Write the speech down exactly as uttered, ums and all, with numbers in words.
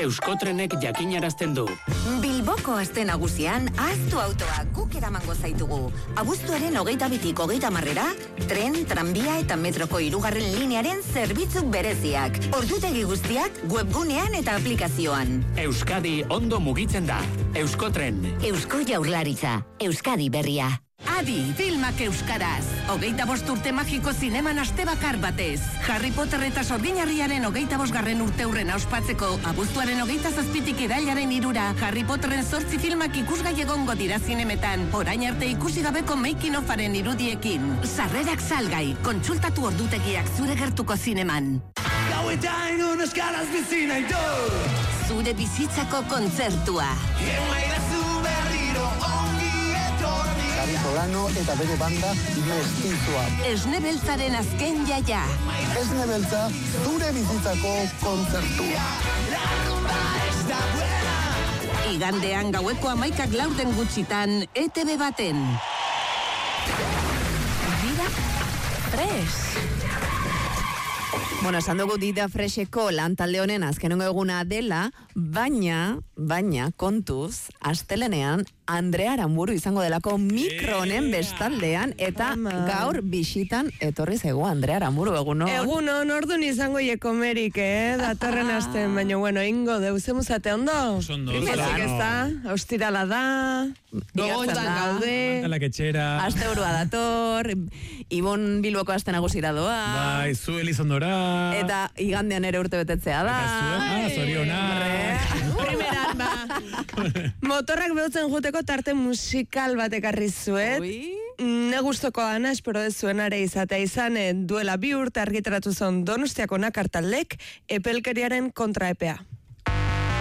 Euskotrenek jakinarazten du. Bilboko aste nagusian, ahaztu autoa guk eramango zaitugu. Abuztuaren hogeita bitik hogeita marrera, tren, tranbia eta metroko hirugarren linearen zerbitzuk bereziak. Ordutegi guztiak webgunean eta aplikazioan. Euskadi ondo mugitzen da. Euskotren. Eusko Jaurlaritza. Euskadi berria. Adi, filmak euskaraz. Hogeita bost urte magiko zineman aste bakar batez. Harry Potter eta Sorginarriaren hogeita bosgarren urte hurrena ospatzeko, abuztuaren hogeita zazpitik irailaren irura, Harry Potteren zortzi filmak ikusgai egongo dira zinemetan, orain arte ikusi gabeko making ofaren irudiekin. Sarrerak salgai, kontsultatu ordutegiak zure gertuko zineman. Gauetan unoskaraz bizi nahi du. Zure bizitzako kontzertua. Emaidazu berriro ongi etorri. Gari Solano eta bere banda mestizua. Esne beltzaren azken jaia. Esne beltza, zure bizitzako kontzertua. La rumba ez da buena. Igandean gaueko hamaikak laurden gutxitan, E T B baten. Dira Fresh. Bueno, esan dugu Dida Fresheko lan talde honen azkenengo eguna dela, baina, baina, kontuz, astelenean, Andrea Aramburu izango delako mikro honen bestaldean, eta gaur bisitan etorri zego Andrea Aramburu, egunon. Egunon, ordun izango iekomerik, eh, datorren asten, baina, bueno, ingo, deuzemuzate ondo? Ondo, Imezik ez da, ostirala da, gogotan gaude. Galak etxera. Aste burua dator, Ibon Bilboko aste nagusira doa. Bai, zu Elizondora. Eta igandean ere urte betetzea da. Eta zu, ah, zorionak. Primeran, ba. Motorrak behutzen juteko tarte musikal bat ekarri zuet. Ne gustoko ana, espero dezuen are izatea izan, duela bi urte argitaratu zon Donostiako nakartaldek epelkeriaren kontraepea.